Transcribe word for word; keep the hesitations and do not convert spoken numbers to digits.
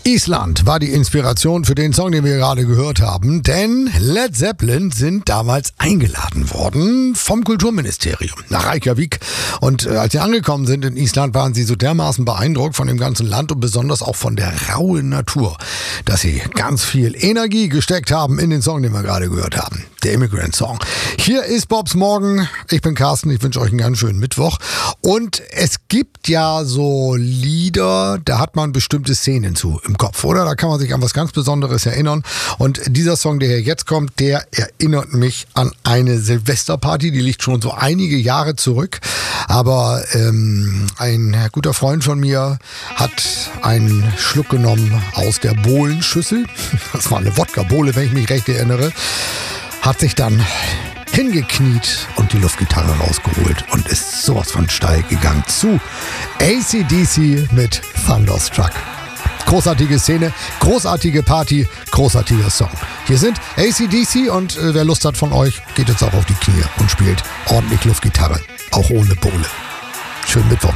Island war die Inspiration für den Song, den wir gerade gehört haben, denn Led Zeppelin sind damals eingeladen worden vom Kulturministerium nach Reykjavik. Und äh, als sie angekommen sind in Island, waren sie so dermaßen beeindruckt von dem ganzen Land und besonders auch von der rauen Natur, dass sie ganz viel Energie gesteckt haben in den Song, den wir gerade gehört haben, der Immigrant Song. Hier ist Bobs Morgen. Ich bin Carsten, ich wünsche euch einen ganz schönen Mittwoch. Und es gibt ja so Lieder, da hat man bestimmte Szenen zu im Kopf, oder? Da kann man sich an was ganz Besonderes erinnern. Und dieser Song, der hier jetzt kommt, der erinnert mich an eine Silvesterparty, die liegt schon so einige Jahre zurück. Aber ähm, ein guter Freund von mir hat einen Schluck genommen aus der Bohlenschüssel. Das war eine Wodka-Bowle, wenn ich mich recht erinnere. Hat sich dann hingekniet und die Luftgitarre rausgeholt und ist sowas von steil gegangen zu A C D C mit Thunderstruck. Großartige Szene, großartige Party, großartiger Song. Hier sind A C D C und äh, wer Lust hat von euch, geht jetzt auch auf die Knie und spielt ordentlich Luftgitarre, auch ohne Bowle. Schönen Mittwoch.